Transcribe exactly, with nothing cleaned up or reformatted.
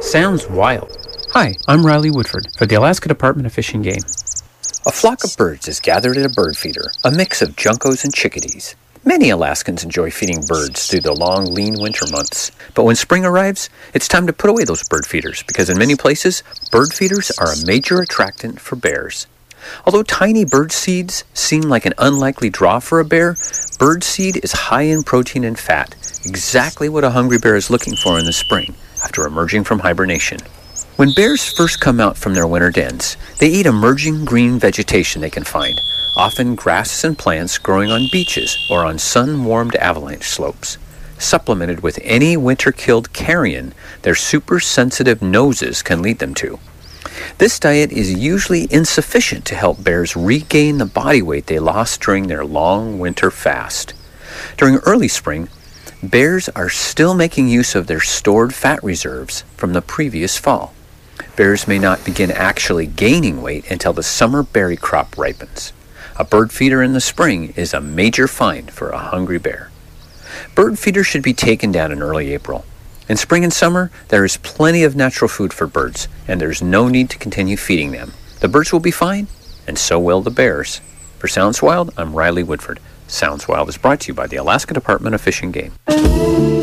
Sounds wild. Hi, I'm Riley Woodford for the Alaska Department of Fish and Game. A flock of birds is gathered at a bird feeder, a mix of juncos and chickadees. Many Alaskans enjoy feeding birds through the long, lean winter months. But when spring arrives, it's time to put away those bird feeders, because in many places, bird feeders are a major attractant for bears. Although tiny bird seeds seem like an unlikely draw for a bear, bird seed is high in protein and fat, exactly what a hungry bear is looking for in the spring after emerging from hibernation. When bears first come out from their winter dens, they eat emerging green vegetation they can find, often grasses and plants growing on beaches or on sun-warmed avalanche slopes. Supplemented with any winter-killed carrion their super-sensitive noses can lead them to. This diet is usually insufficient to help bears regain the body weight they lost during their long winter fast. During early spring, bears are still making use of their stored fat reserves from the previous fall. Bears may not begin actually gaining weight until the summer berry crop ripens. A bird feeder in the spring is a major find for a hungry bear. Bird feeders should be taken down in early April. In spring and summer, there is plenty of natural food for birds, and there's no need to continue feeding them. The birds will be fine, and so will the bears. For Sounds Wild, I'm Riley Woodford. Sounds Wild is brought to you by the Alaska Department of Fish and Game.